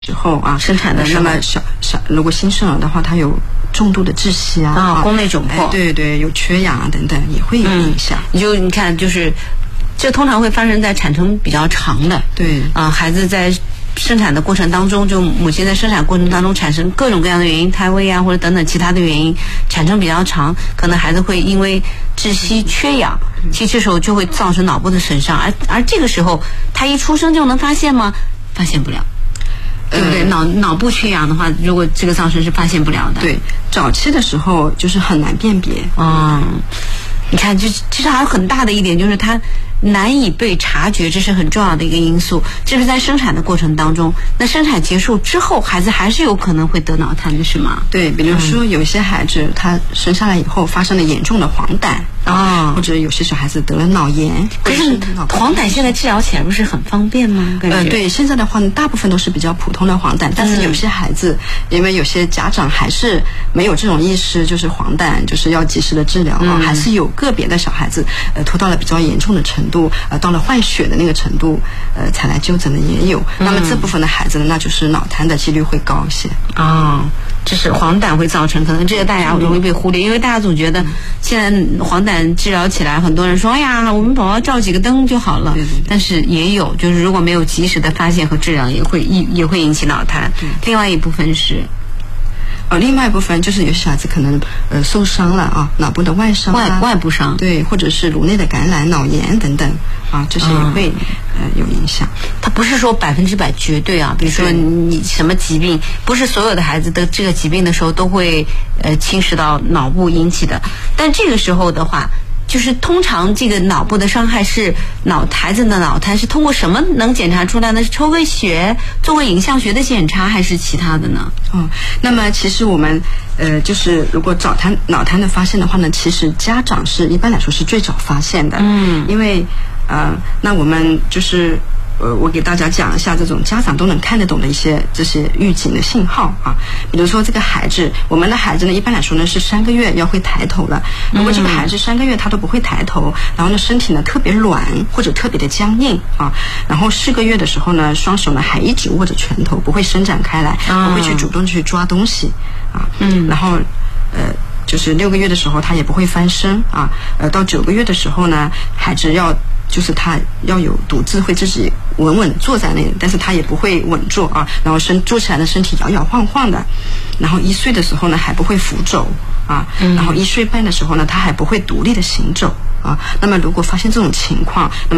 之后啊， 生产的时候， 那么如果新生儿的话，他有重度的窒息宫内窘迫， 对对，有缺氧啊等等，也会有影响。 你看，这通常会发生在产程比较长的， 对孩子在生产的过程当中，就母亲在生产过程当中产生各种各样的原因，胎位啊或者等等其他的原因，产生比较长，可能孩子会因为窒息、缺氧，其实这时候就会造成脑部的损伤，而这个时候他一出生就能发现吗？发现不了。对不对？脑部缺氧的话，如果这个噪声是发现不了的。 对，早期的时候就是很难辨别。 你看，其实还有很大的一点就是它难以被察觉，这是很重要的一个因素。这是在生产的过程当中，那生产结束之后，孩子还是有可能会得脑瘫的，是吗？ 对，比如说有些孩子他生下来以后发生了严重的黄疸或者有些小孩子得了脑炎。 可是黄疸现在治疗起来不是很方便吗？ 对，现在的话大部分都是比较普通的黄疸，但是有些孩子，因为有些家长还是没有这种意识，就是黄疸就是要及时的治疗还是有个别的小孩子拖到了比较严重的程度，到了坏血的那个程度才来就诊的也有。那么这部分的孩子呢，那就是脑瘫的几率会高一些。 这是黄疸会造成，可能这个大家容易被忽略，因为大家总觉得现在黄疸治疗起来，很多人说哎呀，我们宝宝照几个灯就好了。 对， 但是也有，就是如果没有及时的发现和治疗，也会引起脑瘫。另外一部分是。 另外一部分就是有些小孩子可能受伤了脑部的外伤外部伤， 对，或者是颅内的感染、脑炎等等这些也会有影响。 它不是说100%绝对比如说你什么疾病，不是所有的孩子得这个疾病的时候都会侵蚀到脑部引起的，但这个时候的话。就是通常这个脑部的伤害是孩子的脑瘫是通过什么能检查出来呢？是抽个血，做个影像学的检查，还是其他的呢？ 那么其实我们就是如果脑瘫的发现的话呢，其实家长是一般来说是最早发现的。因为那我们就是我给大家讲一下这种家长都能看得懂的这些预警的信号比如说这个孩子，我们的孩子呢一般来说呢是3个月要会抬头了。如果这个孩子3个月他都不会抬头，然后呢身体呢特别软或者特别的僵硬然后4个月的时候呢双手呢还一直握着拳头，不会伸展开来，不会去主动去抓东西然后就是6个月的时候他也不会翻身到9个月的时候呢，孩子就是他要有独自会自己稳稳坐在那里，但是他也不会稳坐然后坐起来的身体摇摇晃晃的。然后1岁的时候呢还不会扶走然后1岁半的时候呢他还不会独立的行走那么如果发现这种情况，那么